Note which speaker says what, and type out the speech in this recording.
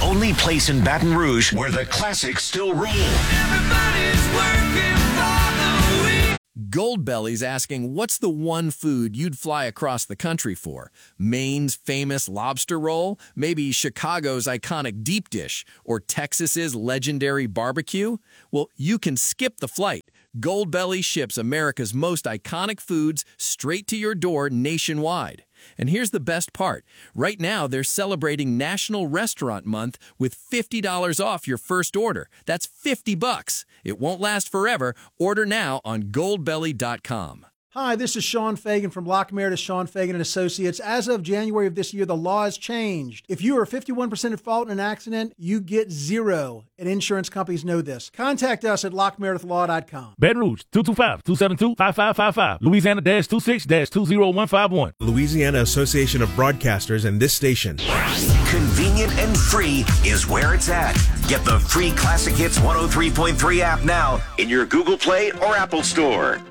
Speaker 1: only place in Baton Rouge where the classics still rule.
Speaker 2: Everybody's working for the week.
Speaker 3: Goldbelly's asking, what's the one food you'd fly across the country for? Maine's famous lobster roll? Maybe Chicago's iconic deep dish? Or Texas's legendary barbecue? Well, you can skip the flight. Goldbelly ships America's most iconic foods straight to your door nationwide. And here's the best part. Right now, they're celebrating National Restaurant Month with $50 off your first order. That's $50. It won't last forever. Order now on goldbelly.com.
Speaker 4: Hi, this is Sean Fagan from Lockmeyer to Sean Fagan & Associates. As of January of this year, the law has changed. If you are 51% at fault in an accident, you get zero, and insurance companies know this. Contact us at lockmeredithlaw.com.
Speaker 5: Baton Rouge, 225-272-5555. Louisiana-26-20151.
Speaker 6: Louisiana Association of Broadcasters and this station.
Speaker 1: Convenient and free is where it's at. Get the free Classic Hits 103.3 app now in your Google Play or Apple Store.